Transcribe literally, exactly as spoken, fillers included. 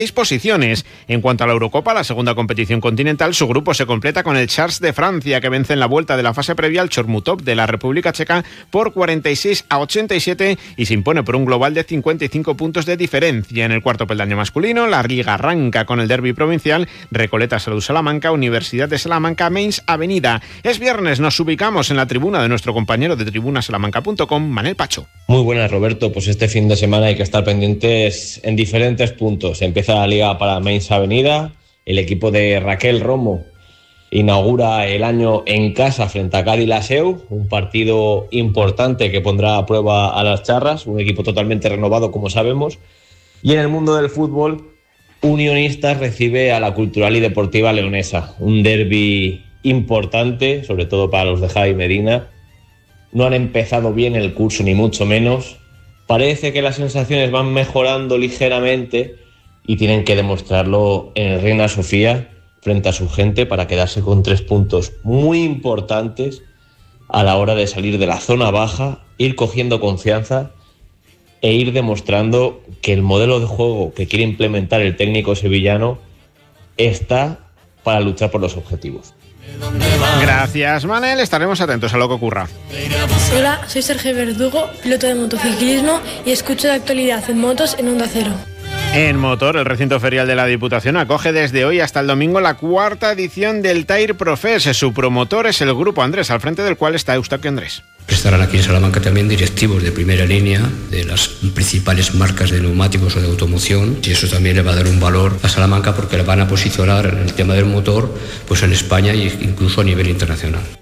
seis posiciones. En cuanto a la Eurocopa, la segunda competición continental, su grupo se completa con el Chartres de Francia, que vence en la vuelta de la fase previa al Chormutov de la República Checa por cuarenta y seis a ochenta y siete y se impone por un global de cincuenta y cinco puntos de diferencia. En el cuarto peldaño masculino, la Liga arranca con el derbi provincial Recoleta Salud Salamanca, Universidad de Salamanca, Mainz Avenida. Es viernes, nos ubicamos en la tribuna de nuestro compañero de tribuna salamanca punto com, Manel Pacho. Muy buenas, Roberto. Pues este fin de semana hay que estar pendientes en diferentes puntos. Empieza la Liga para Mainz Avenida. El equipo de Raquel Romo inaugura el año en casa frente a Cádiz Laseu, un partido importante que pondrá a prueba a las charras, un equipo totalmente renovado, como sabemos. Y en el mundo del fútbol, Unionistas recibe a la Cultural y Deportiva Leonesa, un derbi importante, sobre todo para los de Javi Medina. No han empezado bien el curso, ni mucho menos. Parece que las sensaciones van mejorando ligeramente y tienen que demostrarlo en el Reina Sofía frente a su gente para quedarse con tres puntos muy importantes a la hora de salir de la zona baja, ir cogiendo confianza e ir demostrando que el modelo de juego que quiere implementar el técnico sevillano está para luchar por los objetivos. Gracias, Manel. Estaremos atentos a lo que ocurra. Hola, soy Sergio Verdugo, piloto de motociclismo y escucho de actualidad en motos en Onda Cero. En Motor, el recinto ferial de la Diputación acoge desde hoy hasta el domingo la cuarta edición del Tire Profes. Su promotor es el Grupo Andrés, al frente del cual está Eustaquio Andrés. Estarán aquí en Salamanca también directivos de primera línea de las principales marcas de neumáticos o de automoción, y eso también le va a dar un valor a Salamanca porque le van a posicionar en el tema del motor pues en España e incluso a nivel internacional.